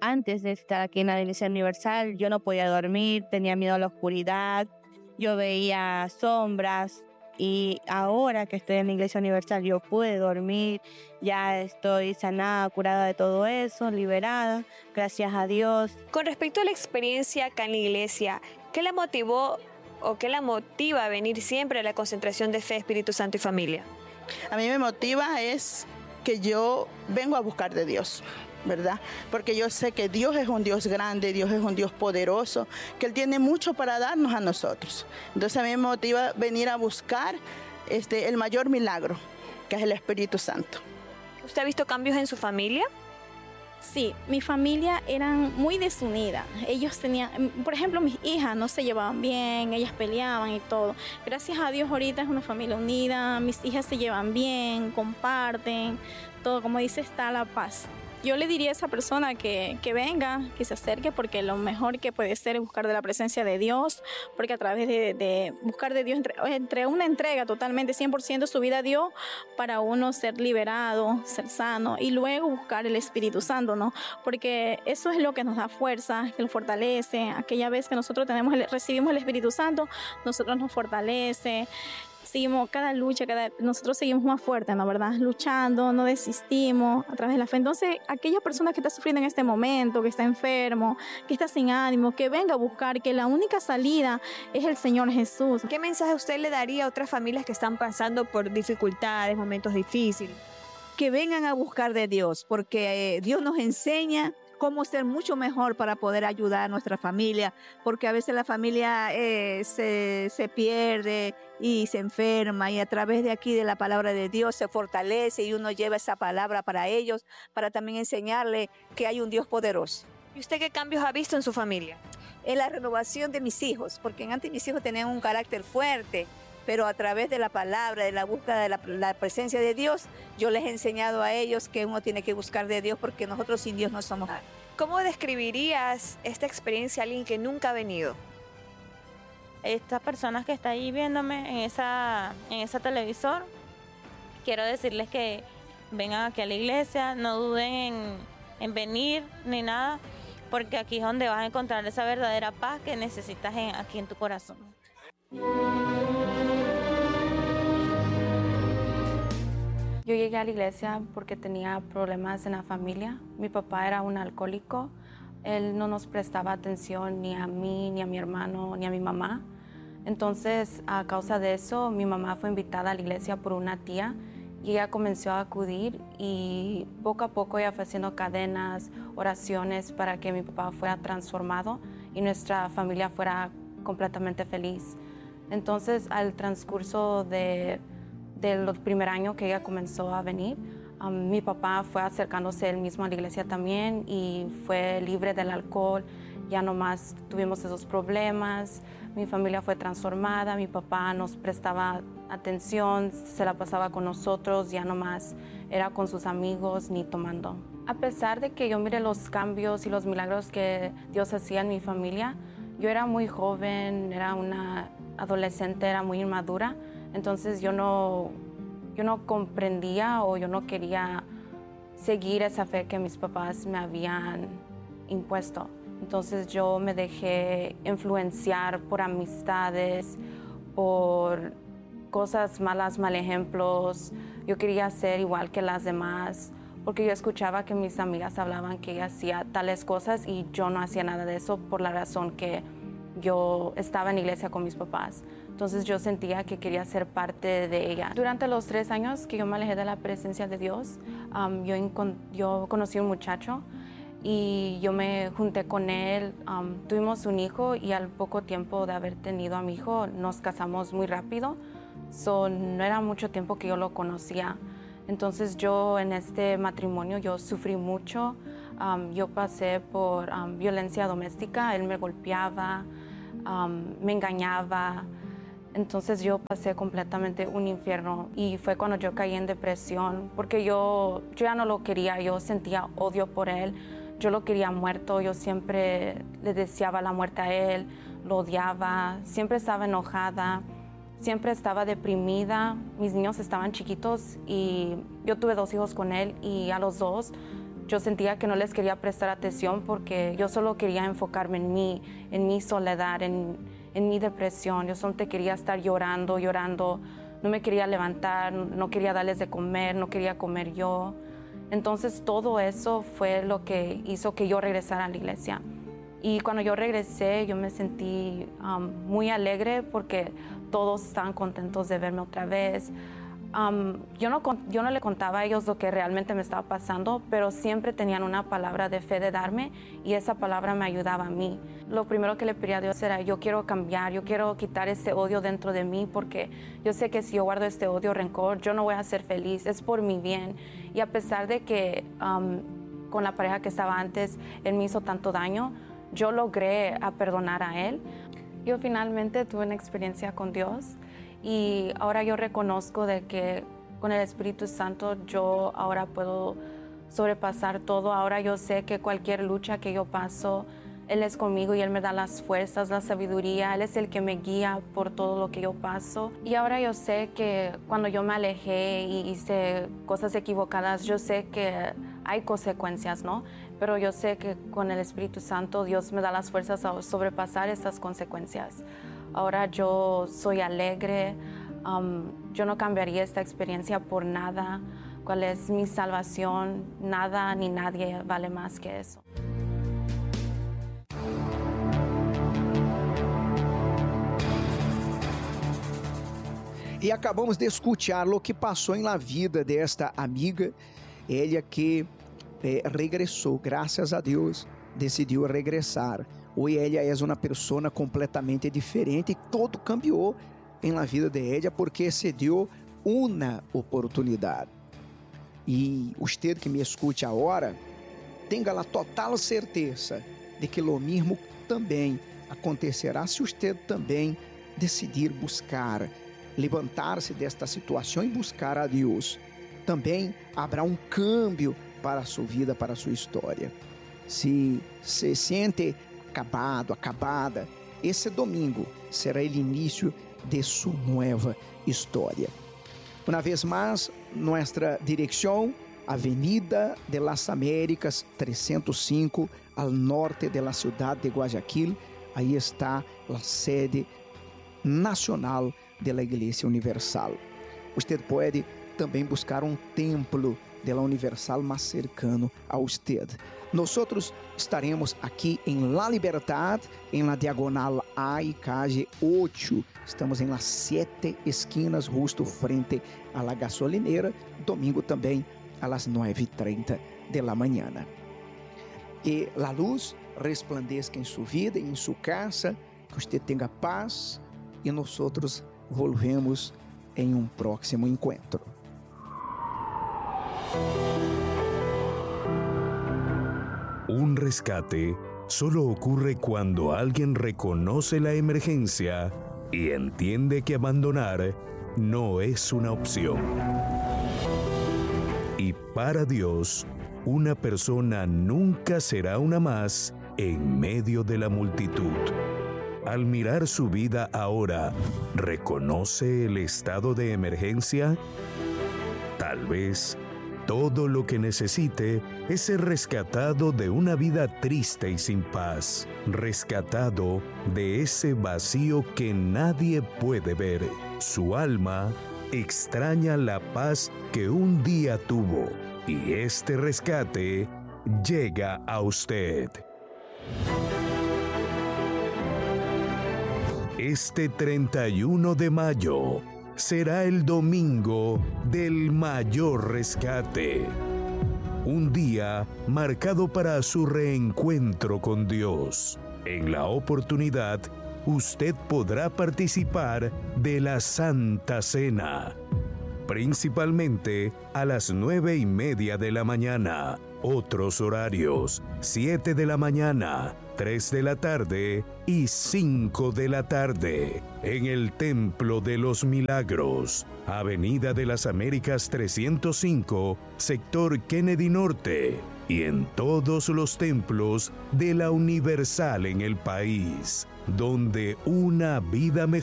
antes de estar aquí en la Iglesia Universal, yo no podía dormir, tenía miedo a la oscuridad, yo veía sombras. Y ahora que estoy en la Iglesia Universal, yo pude dormir, ya estoy sanada, curada de todo eso, liberada, gracias a Dios. Con respecto a la experiencia acá en la iglesia, ¿qué la motivó o qué la motiva a venir siempre a la concentración de fe, Espíritu Santo y familia? A mí me motiva es que yo vengo a buscar de Dios, ¿verdad? Porque yo sé que Dios es un Dios grande, Dios es un Dios poderoso, que Él tiene mucho para darnos a nosotros. Entonces a mí me motiva venir a buscar el mayor milagro, que es el Espíritu Santo. ¿Usted ha visto cambios en su familia? Sí, mi familia eran muy desunida. Ellos tenían, por ejemplo, mis hijas no se llevaban bien, ellas peleaban y todo. Gracias a Dios ahorita es una familia unida, mis hijas se llevan bien, comparten, todo, como dice, está la paz. Yo le diría a esa persona que venga, que se acerque, porque lo mejor que puede ser es buscar de la presencia de Dios, porque a través de buscar de Dios, entre una entrega totalmente, 100% su vida a Dios, para uno ser liberado, ser sano, y luego buscar el Espíritu Santo, ¿no? Porque eso es lo que nos da fuerza, que nos fortalece. Aquella vez que nosotros recibimos el Espíritu Santo, nosotros nos fortalece. Seguimos cada lucha, nosotros seguimos más fuertes, ¿no? ¿Verdad? Luchando, no desistimos a través de la fe. Entonces, aquella persona que está sufriendo en este momento, que está enfermo, que está sin ánimo, que venga a buscar que la única salida es el Señor Jesús. ¿Qué mensaje usted le daría a otras familias que están pasando por dificultades, momentos difíciles? Que vengan a buscar de Dios, porque Dios nos enseña cómo ser mucho mejor para poder ayudar a nuestra familia, porque a veces la familia se pierde y se enferma, y a través de aquí de la palabra de Dios se fortalece y uno lleva esa palabra para ellos, para también enseñarle que hay un Dios poderoso. ¿Y usted qué cambios ha visto en su familia? En la renovación de mis hijos, porque antes mis hijos tenían un carácter fuerte, pero a través de la palabra, de la búsqueda de la presencia de Dios, yo les he enseñado a ellos que uno tiene que buscar de Dios, porque nosotros sin Dios no somos nada. ¿Cómo describirías esta experiencia a alguien que nunca ha venido? Estas personas que están ahí viéndome en esa televisor, quiero decirles que vengan aquí a la iglesia, no duden en venir ni nada, porque aquí es donde vas a encontrar esa verdadera paz que necesitas aquí en tu corazón. Yo llegué a la iglesia porque tenía problemas en la familia. Mi papá era un alcohólico. Él no nos prestaba atención ni a mí, ni a mi hermano, ni a mi mamá. Entonces, a causa de eso, mi mamá fue invitada a la iglesia por una tía y ella comenzó a acudir, y poco a poco ella fue haciendo cadenas, oraciones para que mi papá fuera transformado y nuestra familia fuera completamente feliz. Entonces, al transcurso del primer año que ella comenzó a venir, mi papá fue acercándose él mismo a la iglesia también y fue libre del alcohol. Ya no más tuvimos esos problemas, mi familia fue transformada, mi papá nos prestaba atención, se la pasaba con nosotros, ya no más era con sus amigos ni tomando. A pesar de que yo mire los cambios y los milagros que Dios hacía en mi familia, yo era muy joven, era una adolescente, era muy inmadura, entonces yo no comprendía o yo no quería seguir esa fe que mis papás me habían impuesto. Entonces yo me dejé influenciar por amistades, por cosas malas, mal ejemplos. Yo quería ser igual que las demás, porque yo escuchaba que mis amigas hablaban que ella hacía tales cosas y yo no hacía nada de eso por la razón que yo estaba en la iglesia con mis papás. Entonces yo sentía que quería ser parte de ella. Durante los 3 años que yo me alejé de la presencia de Dios, yo conocí a un muchacho y yo me junté con él. Tuvimos un hijo y al poco tiempo de haber tenido a mi hijo nos casamos muy rápido. No era mucho tiempo que yo lo conocía. Entonces yo en este matrimonio yo sufrí mucho. Yo pasé por violencia doméstica. Él me golpeaba, me engañaba. Entonces yo pasé completamente un infierno y fue cuando yo caí en depresión porque yo ya no lo quería, yo sentía odio por él, yo lo quería muerto, yo siempre le deseaba la muerte a él, lo odiaba, siempre estaba enojada, siempre estaba deprimida, mis niños estaban chiquitos y yo tuve 2 hijos con él y a los 2 yo sentía que no les quería prestar atención porque yo solo quería enfocarme en mi soledad, en mi depresión. Yo solo quería estar llorando, no me quería levantar, no quería darles de comer, no quería comer yo. Entonces todo eso fue lo que hizo que yo regresara a la iglesia. Y cuando yo regresé, yo me sentí muy alegre porque todos estaban contentos de verme otra vez. Yo no le contaba a ellos lo que realmente me estaba pasando, pero siempre tenían una palabra de fe de darme y esa palabra me ayudaba a mí. Lo primero que le pedí a Dios era, yo quiero cambiar, yo quiero quitar ese odio dentro de mí porque yo sé que si yo guardo este odio, rencor, yo no voy a ser feliz, es por mi bien. Y a pesar de que con la pareja que estaba antes, él me hizo tanto daño, yo logré perdonar a él. Yo finalmente tuve una experiencia con Dios. Y ahora yo reconozco de que con el Espíritu Santo yo ahora puedo sobrepasar todo. Ahora yo sé que cualquier lucha que yo paso, Él es conmigo y Él me da las fuerzas, la sabiduría. Él es el que me guía por todo lo que yo paso. Y ahora yo sé que cuando yo me alejé y hice cosas equivocadas, yo sé que hay consecuencias, ¿no? Pero yo sé que con el Espíritu Santo Dios me da las fuerzas a sobrepasar esas consecuencias. Ahora yo soy alegre, yo no cambiaría esta experiencia por nada. ¿Cuál es mi salvación? Nada ni nadie vale más que eso. E acabamos de escuchar lo que passou em la vida desta amiga, ela que regressou, graças a Deus, decidiu regressar. Hoje ela é uma pessoa completamente diferente e todo cambiou em la vida de ella porque se deu uma oportunidade. E você que me escute agora, tenha a total certeza de que o mesmo também acontecerá se você também decidir buscar, levantar-se desta situação e buscar a Deus. Também haverá câmbio para a sua vida, para a sua história. Se se sente acabada, esse domingo será o início de sua nova história. Uma vez mais, nossa direção, Avenida de las Américas 305, ao norte da cidade de Guayaquil. Aí está a sede nacional da Igreja Universal. Você pode também buscar templo da Universal mais cercano a você. Nós estaremos aqui em La Libertad, em la diagonal A e calle 8. Estamos em las 7 esquinas, justo frente a la gasolinera. Domingo também, a las 9:30 de la mañana. E a luz resplandeça em sua vida, em sua casa, que você tenha paz e nós volvemos em próximo encontro. Un rescate solo ocurre cuando alguien reconoce la emergencia y entiende que abandonar no es una opción. Y para Dios, una persona nunca será una más en medio de la multitud. Al mirar su vida ahora, ¿reconoce el estado de emergencia? Tal vez todo lo que necesite es ser rescatado de una vida triste y sin paz, rescatado de ese vacío que nadie puede ver. Su alma extraña la paz que un día tuvo y este rescate llega a usted. Este 31 de mayo será el domingo del mayor rescate. Un día marcado para su reencuentro con Dios. En la oportunidad, usted podrá participar de la Santa Cena, principalmente a las 9:30 de la mañana. Otros horarios: 7 de la mañana, 3 de la tarde y 5 de la tarde. En el Templo de los Milagros, Avenida de las Américas 305, sector Kennedy Norte. Y en todos los templos de la Universal en el país, donde una vida mejor